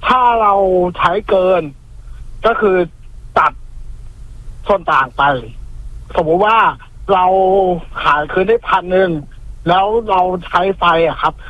ถ้าเราใช้เกินก็คือตัดส่วนต่างไปสมมติว่าเราขายคืนได้1,000แล้วเราใช้ไฟอะครับ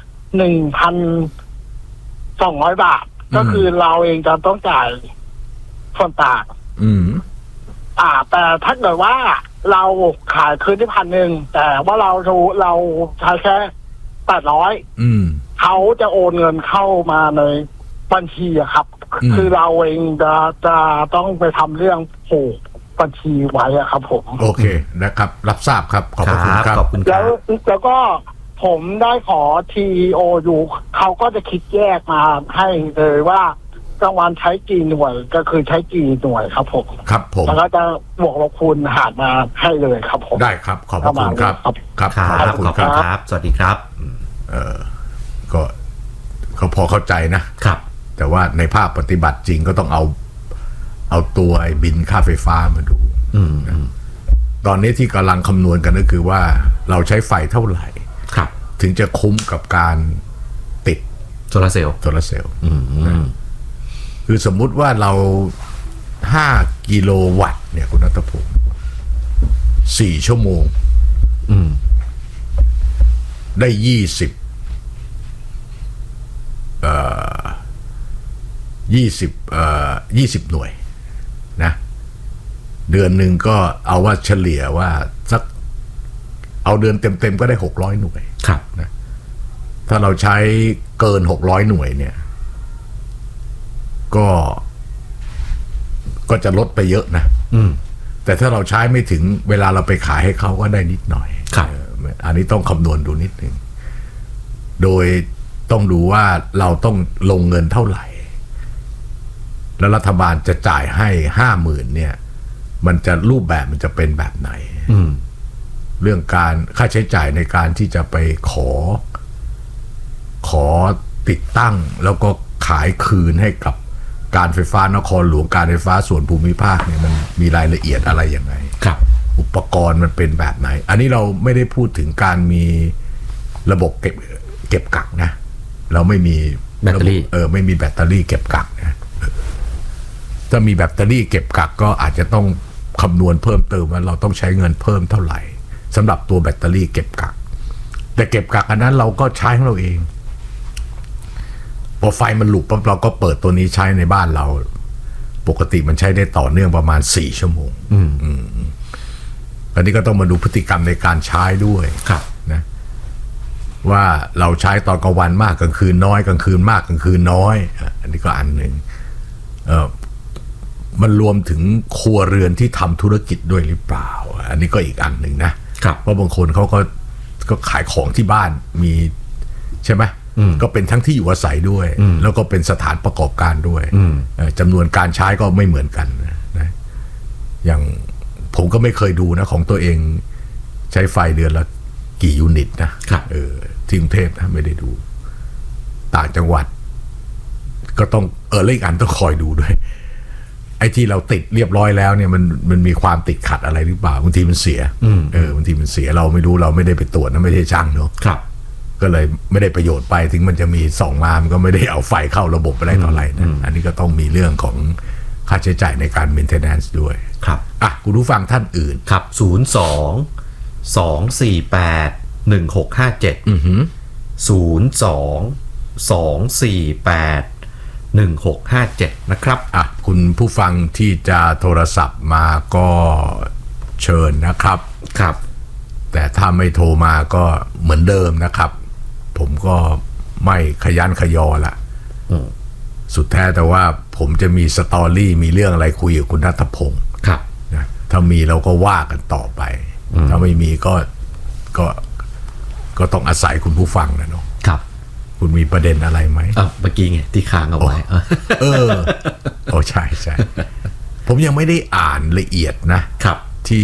1,200 บาทก็คือเราเองจะต้องจ่ายส่วนต่างแต่ถ้าเกิดว่าเราขายคืนได้1,000แต่ว่าเราใช้แค่800เขาจะโอนเงินเข้ามาในบัญชีอะครับคือเราเองจะต้องไปทำเรื่องผูกบัญชีไว้อะครับผมโอเคนะครับรับทราบครับขอบคุณครับขอบคุณครับแล้วก็ผมได้ขอ TOU เขาก็จะคิดแยกมาให้เลยว่ากลางวันใช้กี่หน่วยก็คือใช้กี่หน่วยครับผมครับผมแล้วก็จะบวกลบคูณหารมาให้เลยครับผมได้ครับขอบคุณครับครับขอบคุณครับสวัสดีครับก็เขาพอเข้าใจนะครับแต่ว่าในภาพปฏิบัติจริงก็ต้องเอาตัวไอ้บินค่าไฟฟ้ามาดูตอนนี้ที่กำลังคำนวณกันก็คือว่าเราใช้ไฟเท่าไหร่ถึงจะคุ้มกับการติดโซลาร์เซลล์คือสมมุติว่าเรา5 กิโลวัตต์เนี่ยคุณณัฐพงศ์4 ชั่วโมงได้20 หน่วยนะเดือนหนึ่งก็เอาว่าเฉลี่ยว่าสักเอาเดือนเต็มๆก็ได้600 หน่วยนะถ้าเราใช้เกิน600 หน่วยเนี่ยก็จะลดไปเยอะนะแต่ถ้าเราใช้ไม่ถึงเวลาเราไปขายให้เขาก็ได้นิดหน่อยอันนี้ต้องคำนวณดูนิดนึงโดยต้องดูว่าเราต้องลงเงินเท่าไหร่แล้วรัฐบาลจะจ่ายให้ 50,000 เนี่ยมันจะรูปแบบมันจะเป็นแบบไหนเรื่องการค่าใช้จ่ายในการที่จะไปขอติดตั้งแล้วก็ขายคืนให้กับการไฟฟ้านครหลวงการไฟฟ้าส่วนภูมิภาคเนี่ยมันมีรายละเอียดอะไรยังไงอุปกรณ์มันเป็นแบบไหนอันนี้เราไม่ได้พูดถึงการมีระบบเก็บกักนะเราไม่มีแบตเตอรี่ไม่มีแบตเตอรี่เก็บกักนะถ้ามีแบตเตอรี่เก็บกักก็อาจจะต้องคำนวณเพิ่มเติมว่าเราต้องใช้เงินเพิ่มเท่าไหร่สำหรับตัวแบตเตอรี่เก็บกักแต่เก็บกักอันนั้นเราก็ใช้ของเราเองพอไฟมันหลุดปั๊บเราก็เปิดตัวนี้ใช้ในบ้านเราปกติมันใช้ได้ต่อเนื่องประมาณ4 ชั่วโมงอันนี้ก็ต้องมาดูพฤติกรรมในการใช้ด้วยนะว่าเราใช้ตอนกลางวันมากกลางคืนน้อยกลางคืนมากกลางคืนน้อยอันนี้ก็อันหนึ่งมันรวมถึงครัวเรือนที่ทำธุรกิจด้วยหรือเปล่าอันนี้ก็อีกอันหนึ่งนะเพราะบางคนเขาก็ขายของที่บ้านมีใช่ไหมก็เป็นทั้งที่อยู่อาศัยด้วยแล้วก็เป็นสถานประกอบการด้วยจำนวนการใช้ก็ไม่เหมือนกันนะอย่างผมก็ไม่เคยดูนะของตัวเองใช้ไฟเดือนละกี่ยูนิตนะที่กรุงเทพนะไม่ได้ดูต่างจังหวัดก็ต้องเลขอันต้องคอยดูด้วยไอ้ที่เราติดเรียบร้อยแล้วเนี่ยมันมีความติดขัดอะไรหรือเปล่าบางทีมันเสียบางทีมันเสียเราไม่รู้เราไม่ได้ไปตรวจนะไม่ได้ช่างเนาะก็เลยไม่ได้ประโยชน์ไปถึงมันจะมีส่องมามันก็ไม่ได้เอาไฟเข้าระบบอะไรต่ออะไรนะอันนี้ก็ต้องมีเรื่องของค่าใช้จ่ายในการ maintenance ด้วยครับคุณผู้ฟังท่านอื่นครับ02-248-1657 นะครับคุณผู้ฟังที่จะโทรศัพท์มาก็เชิญนะครับแต่ถ้าไม่โทรมาก็เหมือนเดิมนะครับผมก็ไม่ขยันขยอละสุดแท้แต่ว่าผมจะมีสตอรี่มีเรื่องอะไรคุยกับคุณณัฐพงศ์นะถ้ามีเราก็ว่ากันต่อไปถ้าไม่มีก็ต้องอาศัยคุณผู้ฟังนะเนาะคุณมีประเด็นอะไรไหมเมื่อกี้ไงที่ค้างเอาไว้ใช่ผมยังไม่ได้อ่านละเอียดนะครับที่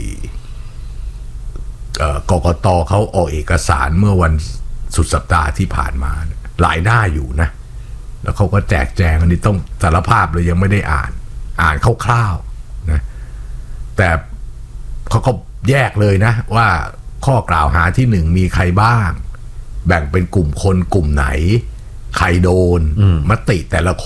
กกต.เขาออกเอกสารเมื่อวันสุดสัปดาห์ที่ผ่านมาหลายหน้าอยู่นะแล้วเขาก็แจกแจงอันนี้ต้องสารภาพเลยยังไม่ได้อ่านคร่าวๆนะแต่เขาก็แยกเลยนะว่าข้อกล่าวหาที่1มีใครบ้างแบ่งเป็นกลุ่มคนกลุ่มไหนใครโดนมติแต่ละคน